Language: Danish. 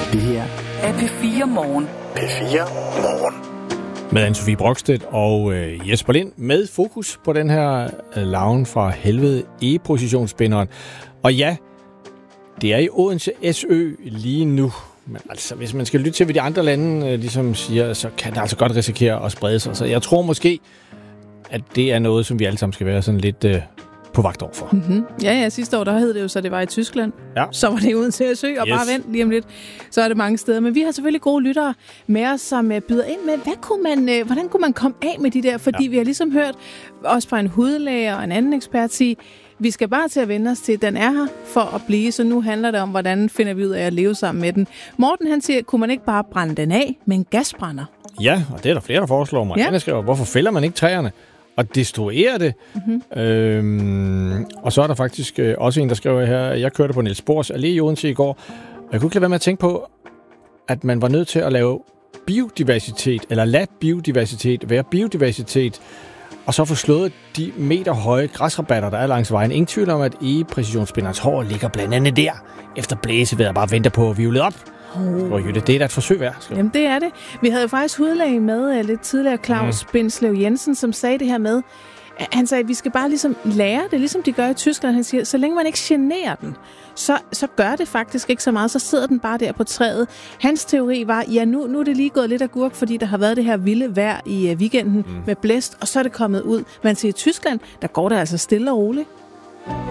Det her er P4 Morgen. P4 Morgen. Med Anne-Sophie Brokstedt og Jesper Lind med fokus på den her larven fra helvede e-positionsspinderen. Og ja, det er i Odense SØ lige nu. Men altså, hvis man skal lytte til, hvad de andre lande ligesom siger, så kan det altså godt risikere at sprede sig. Så jeg tror måske, at det er noget, som vi alle sammen skal være sådan lidt på vagt overfor. Mm-hmm. Ja, sidste år, der hed det jo, så det var i Tyskland. Ja. Så var det uden til at søge, og bare vent lige om lidt. Så er det mange steder. Men vi har selvfølgelig gode lyttere med os, som byder ind med, hvordan kunne man komme af med de der? Fordi vi har ligesom hørt, også fra en hudlæge og en anden ekspert sige, vi skal bare til at vende os til, at den er her for at blive, så nu handler det om, hvordan finder vi ud af at leve sammen med den. Morten, han siger, kunne man ikke bare brænde den af med en gasbrænder? Ja, og det er der flere, der foreslår mig. Ja. Skriver, hvorfor fælder man ikke træerne og destruerer det? Mm-hmm. Og så er der faktisk også en, der skriver her, jeg kørte på Niels Bohrs Allé i Odense i går, og jeg kunne ikke lade være med at tænke på, at man var nødt til at lave biodiversitet, eller lade biodiversitet være biodiversitet, og så få slået de meterhøje græsrabatter, der er langs vejen. Ingen tvivl om, at e-præcisionsspinderens hår ligger blandt andet der, efter blæsevejret bare venter på at vivle op. Det er da et forsøg værd. Jamen, det er det. Vi havde jo faktisk hudlæge med lidt tidligere, Claus Bindslev Jensen, som sagde det her med, han sagde, at vi skal bare ligesom lære det, ligesom de gør i Tyskland. Han siger, så længe man ikke generer den, så gør det faktisk ikke så meget. Så sidder den bare der på træet. Hans teori var, ja, nu er det lige gået lidt agurk, fordi der har været det her vilde vejr i weekenden med blæst, og så er det kommet ud. Men til i Tyskland, der går det altså stille og roligt.